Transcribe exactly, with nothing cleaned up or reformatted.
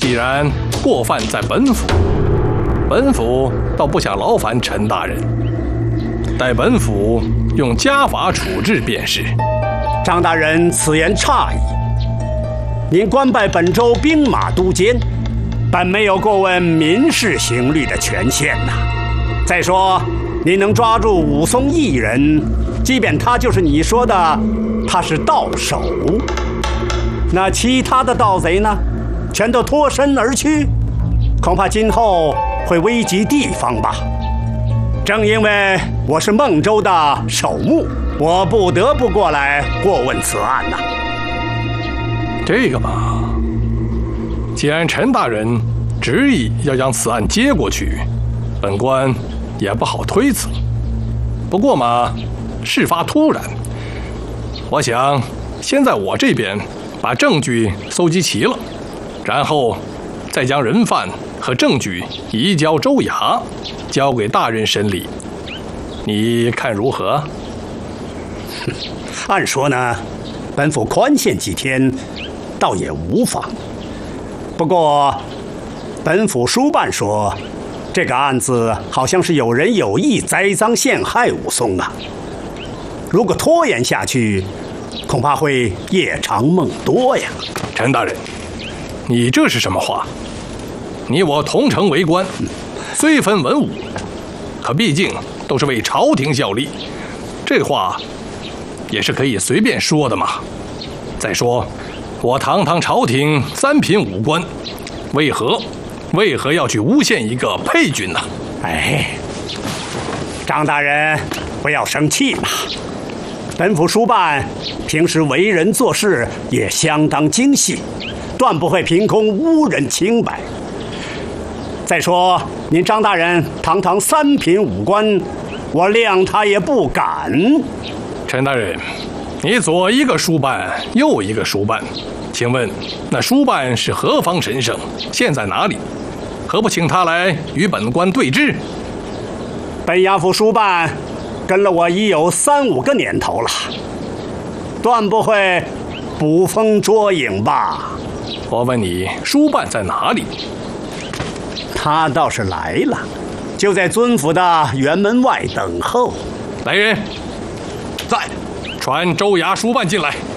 既然过犯在本府，本府倒不想劳烦陈大人，待本府用家法处置便是。 张大人此言差矣。您官拜本州兵马都监，本没有过问民事刑律的权限呐。再说，您能抓住武松一人，即便他就是你说的他是盗首，那其他的盗贼呢，全都脱身而去，恐怕今后会危及地方吧。正因为我是孟州的首目，我不得不过来过问此案呐。 这个嘛，既然陈大人执意要将此案接过去，本官也不好推辞。不过嘛，事发突然，我想先在我这边把证据搜集齐了，然后再将人犯和证据移交州衙，交给大人审理。你看如何？ 按说呢，本府宽限几天，倒也无妨。不过，本府书办说，这个案子好像是有人有意栽赃陷害武松啊。如果拖延下去，恐怕会夜长梦多呀。 陈大人，你这是什么话？你我同城为官，虽分文武，可毕竟都是为朝廷效力，这话也是可以随便说的嘛。再说，我堂堂朝廷三品武官，为何为何要去诬陷一个配军呢？ 哎，张大人，不要生气嘛。本府书办平时为人做事也相当精细，断不会凭空污人清白。再说，您张大人堂堂三品武官，我谅他也不敢。 陈大人，你左一个书办，右一个书办，请问那书办是何方神圣？现在哪里？何不请他来与本官对质？ 本衙府书办跟了我已有三五个年头了，断不会捕风捉影吧？ 我问你，书办在哪里？ 他倒是来了，就在尊府的辕门外等候。 来人，在，传州衙书办进来。